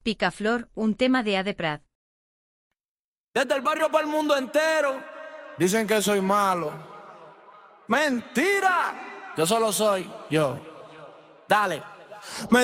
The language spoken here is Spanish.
Picaflor, un tema de Ade Prat. Desde el barrio para el mundo entero dicen que soy malo. ¡Mentira! Yo solo soy yo. Dale.